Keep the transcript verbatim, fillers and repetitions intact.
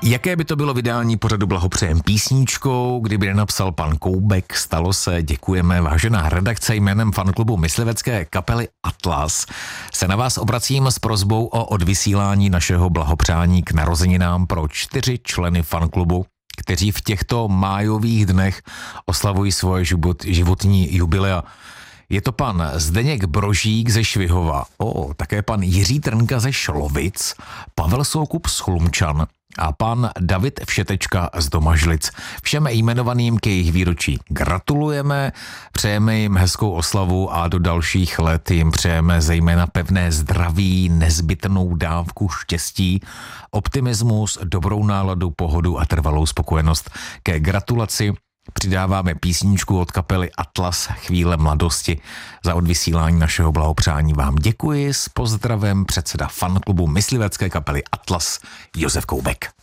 Jaké by to bylo vydání pořadu Blahopřejem písničkou, kdyby nenapsal pan Koubek? Stalo se, děkujeme. Vážená redakce, jménem fanklubu myslivecké kapely Atlas se na vás obracím s prosbou o odvysílání našeho blahopřání k narozeninám pro čtyři členy fanklubu, kteří v těchto májových dnech oslavují svoje život, životní jubilea. Je to pan Zdeněk Brožík ze Švihova, o, také pan Jiří Trnka ze Šlovic, Pavel Soukup z Chlumčan a pan David Všetečka z Domažlic. Všem jmenovaným k jejich výročí gratulujeme, přejeme jim hezkou oslavu a do dalších let jim přejeme zejména pevné zdraví, nezbytnou dávku štěstí, optimismus, dobrou náladu, pohodu a trvalou spokojenost. Ke gratulaci přidáváme písničku od kapely Atlas Chvíle mladosti. Za odvysílání našeho blahopřání vám děkuji. S pozdravem předseda fanklubu myslivecké kapely Atlas Josef Koubek.